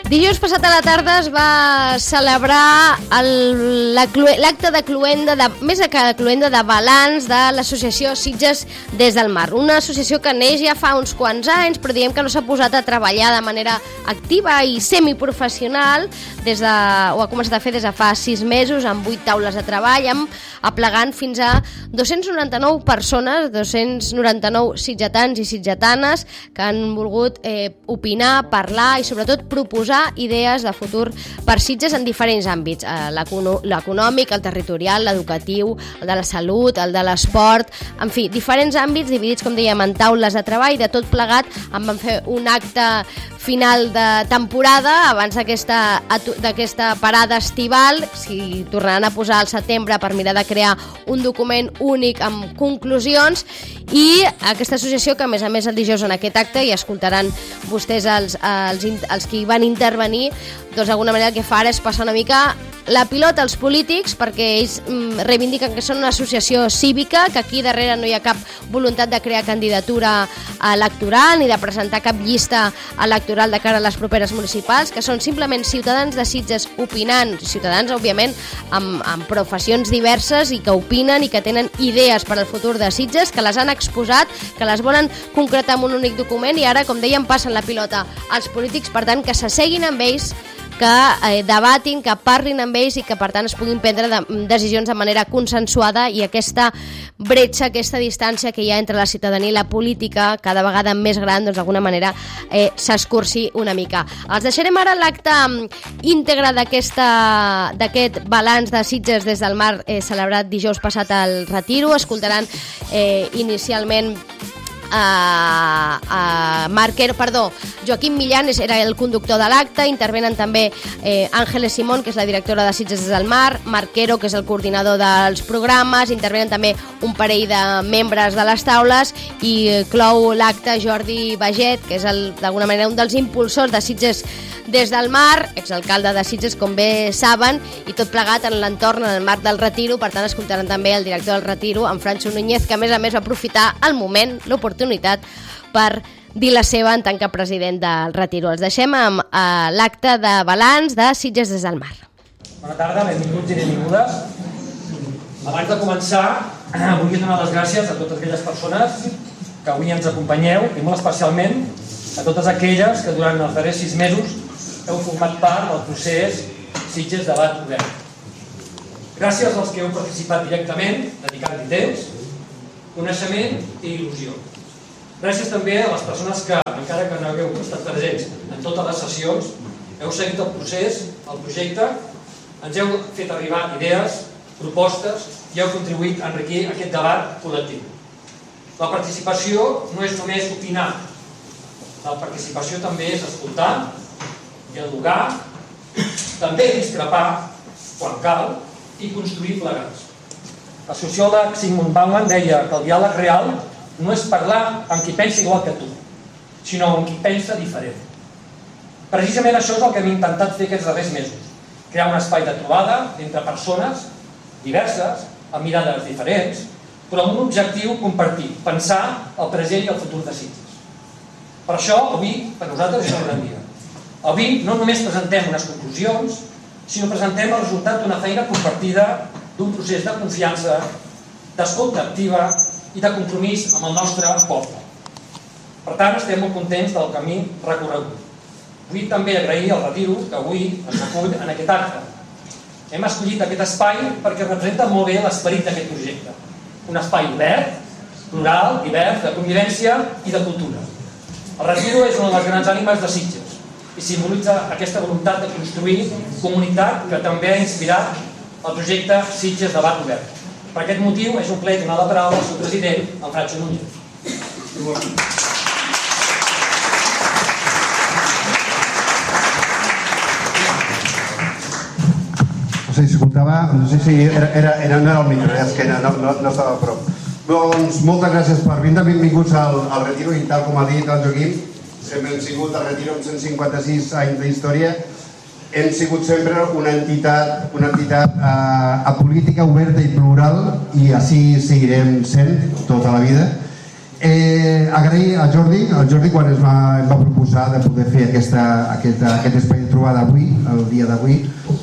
Dijous passat a la tarda es va celebrar l'acte de cloenda, més que de cloenda, de balanç de l'associació Sitges des del Mar. Una associació que neix ja fa uns quants anys, però diem que no s'ha posat a treballar de manera activa i semiprofessional, ho ha començat a fer des de fa 6 mesos, amb 8 taules de treball, aplegant fins a 299 persones, 299 sitgetans i sitgetanes que han volgut opinar, parlar i sobretot proposar idees de futur per Sitges en diferents àmbits, l'econòmic, el territorial, l'educatiu, el de la salut, el de l'esport, en fi, diferents àmbits dividits, com dèiem, en taules de treball. De tot plegat en van fer un acte final de temporada abans d'aquesta parada estival. Si tornaran a posar al setembre per mirar de crear un document únic amb conclusions, i aquesta associació que a més el dijous en aquest acte, i escoltaran vostès els que hi van intervenir, doncs d'alguna manera el que fa ara és passar una mica la pilota als polítics, perquè ells reivindiquen que són una associació cívica, que aquí darrere no hi ha cap voluntat de crear candidatura electoral ni de presentar cap llista electoral de cara a les properes municipals, que són simplement ciutadans de Sitges opinant, ciutadans òbviament amb professions diverses i que opinen i que tenen idees per al futur de Sitges, que les han exposat, que les volen concretar en un únic document, i ara, com dèiem, passen la pilota als polítics, per tant, que s'asseguin amb ells, que debatin, que parlin amb ells i que per tant es puguin prendre decisions de manera consensuada, i aquesta bretxa, aquesta distància que hi ha entre la ciutadania i la política, cada vegada més gran, doncs d'alguna manera s'escurci una mica. Els deixarem ara l'acte íntegre d'aquest balanç de Sitges des del Mar celebrat dijous passat al Retiro. Escoltaran inicialment Joaquim Millán era el conductor de l'acte, intervenen també Ángeles Simón, que és la directora de Sitges des del Mar, Marquero, que és el coordinador dels programes, intervenen també un parell de membres de les taules, i clou l'acte Jordi Baget, que és d'alguna manera un dels impulsors de Sitges des del Mar, exalcalde de Sitges, com bé saben, i tot plegat en l'entorn, en el marc del Retiro. Per tant, escoltaran també el director del Retiro, en Francho Núñez, que a més va aprofitar el moment, l'oportunitat, per dir la seva en tant que president del Retiro. Els deixem amb l'acte de balanç de Sitges des del Mar. Bona tarda, benvinguts i benvingudes. Abans de començar, vull donar les gràcies a totes aquelles persones que avui ens acompanyeu, i molt especialment a totes aquelles que durant els darrers 6 mesos heu format part del procés Sitges Debat Obert. Gràcies als que heu participat directament, dedicant-hi temps, coneixement i il·lusió. Gràcies també a les persones que, encara que no hagueu estat presents en totes les sessions, heu seguit el procés, el projecte, ens heu fet arribar idees, propostes, i heu contribuït a enriquir aquest debat col·lectiu. La participació no és només opinar, la participació també és escoltar, dialogar, també discrepar quan cal i construir plegats. El sociòleg Zygmunt Bauman deia que el diàleg real no és parlar amb qui pensa igual que tu, sinó amb qui pensa diferent. Precisament això és el que hem intentat fer aquests darrers mesos, crear un espai de trobada entre persones diverses, amb mirades diferents, però amb un objectiu compartit, pensar el present i el futur de Sitges. Per això, avui, per nosaltres, és un gran dia. Avui no només presentem unes conclusions, sinó presentem el resultat d'una feina compartida, d'un procés de confiança, d'escolta activa i de compromís amb el nostre poble. Per tant, estem molt contents del camí recorregut. Vull també agrair al Retiro que avui ens acull en aquest acte. Hem escollit aquest espai perquè representa molt bé l'esperit d'aquest projecte. Un espai obert, plural, divers, de convivència i de cultura. El Retiro és una de les grans ànimes de Sitges i simbolitza aquesta voluntat de construir comunitat que també ha inspirat el projecte Sitges Debat Obert. Per aquest motiu és un plaer donar la paraula al seu president, en Francho Núñez. No sé si s'escoltava, no sé si no era el micro, és que no estava a prop. Doncs moltes gràcies per vindre, benvinguts al Retiro, i tal com ha dit el Joaquim, sempre hem sigut al Retiro amb 156 anys d'història, hem sigut sempre una entitat apolítica, oberta i plural, i així seguirem sent tota la vida. Agrair al Jordi quan em va proposar de poder fer aquest espai de trobada avui, el dia d'avui,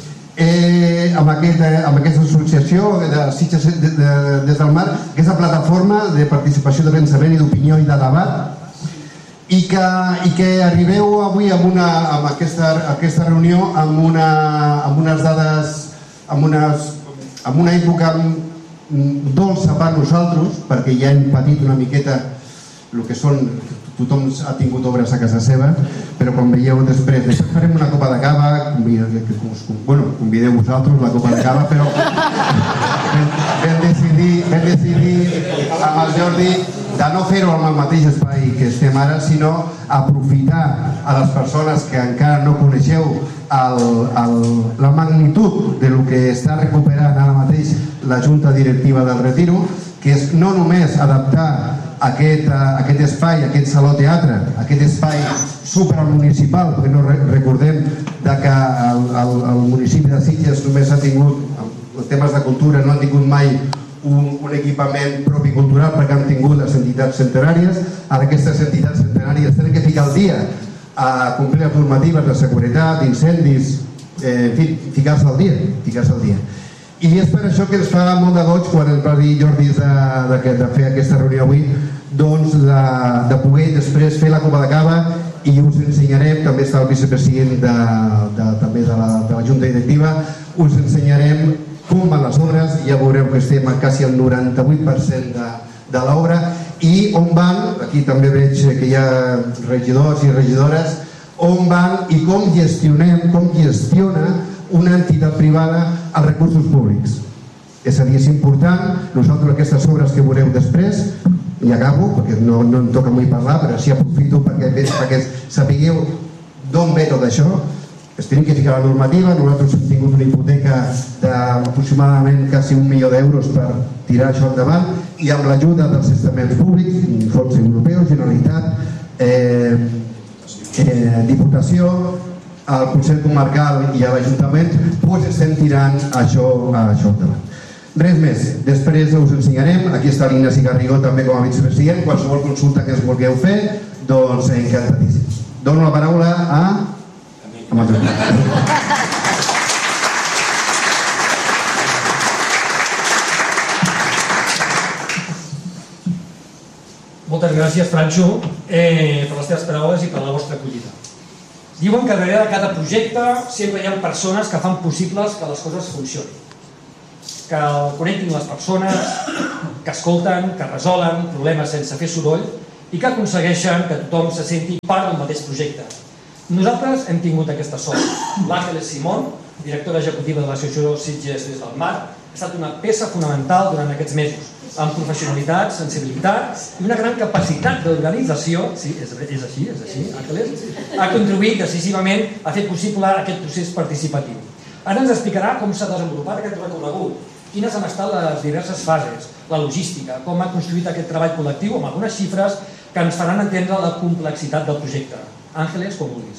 amb aquesta associació de Sitges des del mar, aquesta plataforma de participació de pensament i d'opinió i de debat, i que arribeu avui amb aquesta reunió amb unes dades, amb una època dolça per nosaltres, perquè ja hem patit una miqueta el que són, tothom ha tingut obres a casa seva, però quan veieu després farem una copa de cava, convideu vosaltres la copa de cava, però vam decidir amb el Jordi de no fer-ho en el mateix espai que estem ara, sinó aprofitar a les persones que encara no coneixeu la magnitud del que està recuperant ara mateix la Junta Directiva del Retiro, que és no només adaptar aquest espai, aquest saló-teatre, aquest espai supramunicipal, perquè no recordem que el municipi de Sitges només ha tingut, en temes de cultura, no ha tingut mai un equipament propi cultural perquè han tingut les entitats centenàries. Ara aquestes entitats centenàries tenen que ficar al dia a complir les normatives de seguretat, d'incendis, en fi, ficar-se al dia. I és per això que ens fa molt de goig quan ens va dir Jordi de fer aquesta reunió avui, doncs de poder després fer la copa de cava, i us ensenyarem, també està el vicepresident també de la Junta Directiva, us ensenyarem com van les obres. Ja veureu que estem quasi al 98% de l'obra, i on van, aquí també veig que hi ha regidors i regidores, on van i com gestiona una entitat privada els recursos públics. És a dir, és important, nosaltres aquestes obres que veureu després, i acabo, perquè no em toca avui parlar, però sí aprofito perquè sapigueu d'on ve tot això. Es tenim que ficar la normativa. Nosaltres hem tingut una hipoteca d'aproximadament quasi 1 milió d'euros per tirar això endavant, i amb l'ajuda dels estaments públics, fons europeus, Generalitat, Diputació, al Consell Comarcal i a l'Ajuntament, doncs estem tirant això endavant. Res més, després us ensenyarem. Aquí està l'Ignasi Garrigó també com a vicepresident. Qualsevol consulta que es vulgueu fer, doncs encantadíssim. Dono la paraula a Jordi. Moltes gràcies, Franxo, per les teves paraules i per la vostra acollida. Diuen que darrere de cada projecte sempre hi ha persones que fan possibles que les coses funcionin, que connectin les persones, que escolten, que resolen problemes sense fer soroll i que aconsegueixen que tothom se senti part del mateix projecte. Nosaltres hem tingut aquesta sort. L'Àngeles Simón, directora executiva de l'associació Sitges des del Mar, ha estat una peça fonamental durant aquests mesos, amb professionalitat, sensibilitat i una gran capacitat d'organització. Sí, és així, Àngeles, ha contribuït decisivament a fer possible aquest procés participatiu. Ara ens explicarà com s'ha desenvolupat aquest recorregut, quines han estat les diverses fases, la logística, com ha construït aquest treball col·lectiu, amb algunes xifres que ens faran entendre la complexitat del projecte. Àngeles, com vulguis.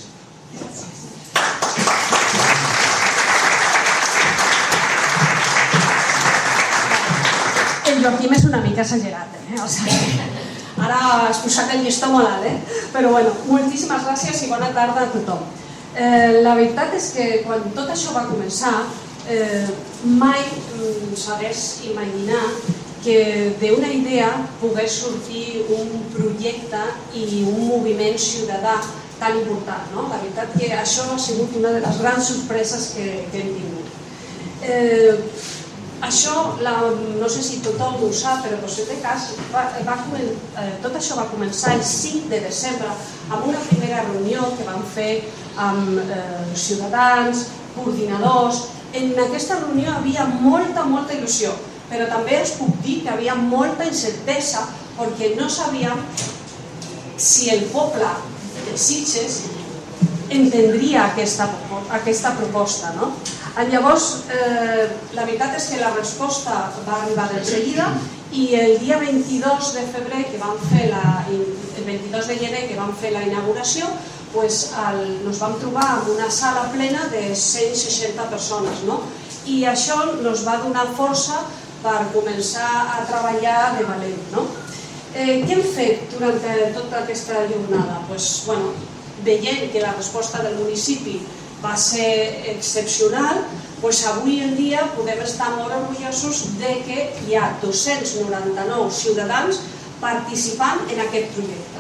El Joaquim és una mica exagerat, ara has posat el llistó molt alt, però bueno, moltíssimes gràcies i bona tarda a tothom. La veritat és que quan tot això va començar, mai s'hagués imaginat que d'una idea pogués sortir un projecte i un moviment ciutadà tan important. La veritat que això ha sigut una de les grans sorpreses que hem tingut. Això, no sé si tothom ho sap, però per si de cas, tot això va començar el 5 de desembre amb una primera reunió que vam fer amb ciutadans, coordinadors. En aquesta reunió hi havia molta il·lusió, però també us puc dir que hi havia molta incertesa perquè no sabíem si el poble de Sitges entendria aquesta proposta. Llavors, la veritat és que la resposta va arribar de seguida i el dia 22 de febrer, el 22 de gener, que vam fer la inauguració, ens vam trobar en una sala plena de 160 persones. I això ens va donar força per començar a treballar de valent. Què hem fet durant tota aquesta jornada? Veient que la resposta del municipi va ser excepcional, avui en dia podem estar molt orgullosos de que hi ha 299 ciutadans participant en aquest projecte.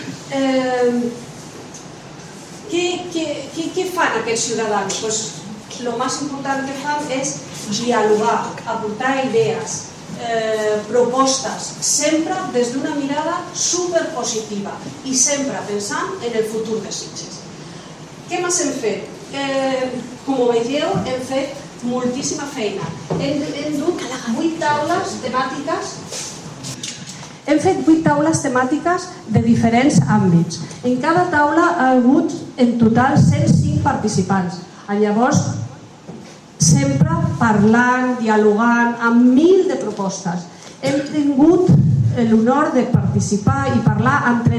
Què fan aquests ciutadans? El més important que fan és dialogar, aportar idees, propostes, sempre des d'una mirada superpositiva i sempre pensant en el futur de Sitges. Què més hem fet? Com veieu, hem fet moltíssima feina. Hem dut 8 taules temàtiques. Hem fet 8 taules temàtiques de diferents àmbits. En cada taula ha hagut en total 105 participants. Llavors, sempre parlant, dialogant, amb 1.000 de propostes. Hem tingut l'honor de participar i parlar amb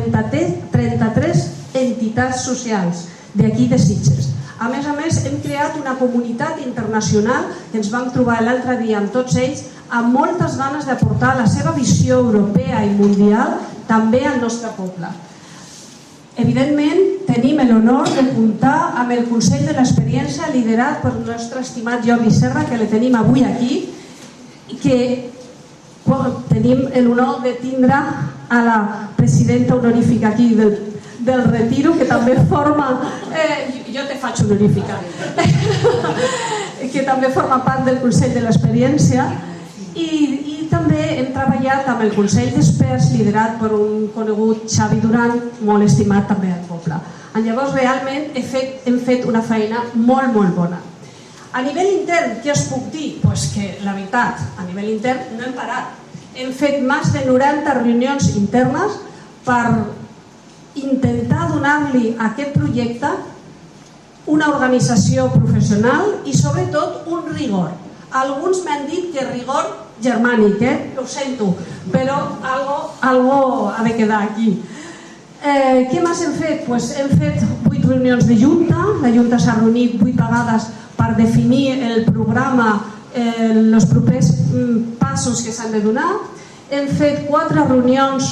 33 entitats socials d'aquí de Sitges. A més, hem creat una comunitat internacional que ens vam trobar l'altre dia amb tots ells amb moltes ganes d'aportar la seva visió europea i mundial també al nostre poble. Evidentment, tenim l'honor de comptar amb el Consell de l'Experiència liderat per el nostre estimat Jordi Serra, que el tenim avui aquí, i que tenim l'honor de tindre a la presidenta honorífica aquí del Retiro, que també forma... Jo te faig honorífica. Que també forma part del Consell de l'Experiència. I també hem treballat amb el Consell d'Experts liderat per un conegut Xavi Duran, molt estimat també al poble. Llavors, realment, hem fet una feina molt, molt bona. A nivell intern, què us puc dir? Que la veritat, a nivell intern no hem parat. Hem fet més de 90 reunions internes per intentar donar-li a aquest projecte una organització professional i sobretot un rigor. Alguns m'han dit que rigor germànic, ho sento, però algo ha de quedar aquí. Què més hem fet? Hem fet 8 reunions de junta, la junta s'ha reunit 8 vegades per definir el programa, els propers passos que s'han de donar. Hem fet 4 reunions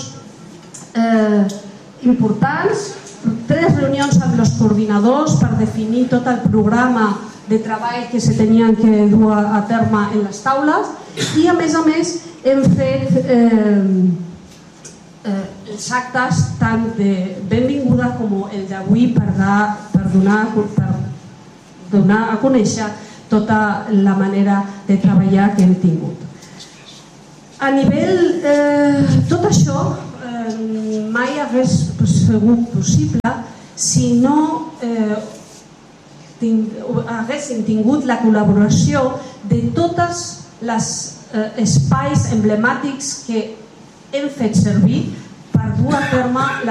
importants, 3 reunions amb els coordinadors per definir tot el programa de treball que se tenien que dur a terme en les taules i a més hem fet els actes tant de benvinguda com el d'avui per donar a conèixer tota la manera de treballar que hem tingut. A nivell tot això mai hagués sigut possible si no haguéssim tingut la col·laboració de tots els espais emblemàtics que hem fet servir per dur a terme